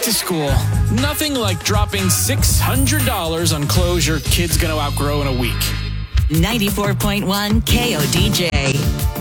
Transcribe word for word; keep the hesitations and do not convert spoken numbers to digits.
to school. Nothing like dropping six hundred dollars on clothes your kid's going to outgrow in a week. ninety-four point one K O D J.